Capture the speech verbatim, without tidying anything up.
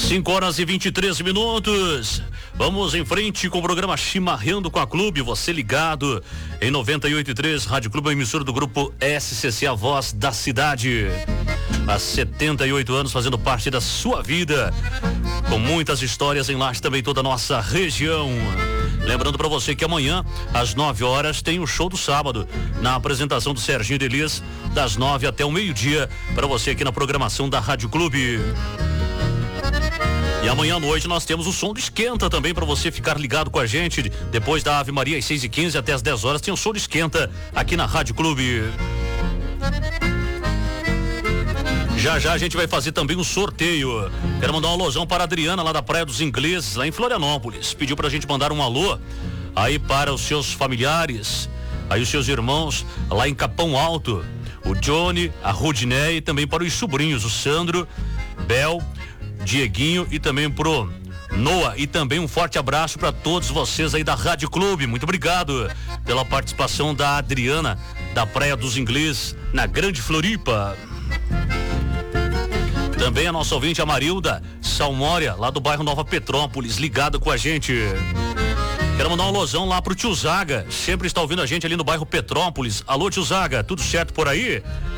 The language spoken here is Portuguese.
cinco horas e vinte e três minutos. Vamos em frente com o programa Chimarrando com a Clube. Você ligado em noventa e oito e três, Rádio Clube, emissora do grupo S C C, a voz da cidade. Há setenta e oito anos fazendo parte da sua vida, com muitas histórias em Lages, também toda a nossa região. Lembrando para você que amanhã, às nove horas, tem o show do sábado, na apresentação do Serginho Delias, das nove até o meio-dia, para você aqui na programação da Rádio Clube. E amanhã à noite nós temos o som do Esquenta também, para você ficar ligado com a gente. Depois da Ave Maria, às seis e quinze até às dez horas, tem o som do Esquenta aqui na Rádio Clube. Já já a gente vai fazer também um sorteio. Quero mandar um alôzão para a Adriana, lá da Praia dos Ingleses, lá em Florianópolis. Pediu pra gente mandar um alô aí para os seus familiares, aí os seus irmãos lá em Capão Alto, o Johnny, a Rudinei, e também para os sobrinhos, o Sandro, Bel, Dieguinho, e também pro Noah. E também um forte abraço para todos vocês aí da Rádio Clube. Muito obrigado pela participação da Adriana, da Praia dos Ingleses, na Grande Floripa. Também a nossa ouvinte, a Marilda Salmória, lá do bairro Nova Petrópolis, ligada com a gente. Quero mandar um alôzão lá pro tio Zaga, sempre está ouvindo a gente ali no bairro Petrópolis. Alô, tio Zaga, tudo certo por aí?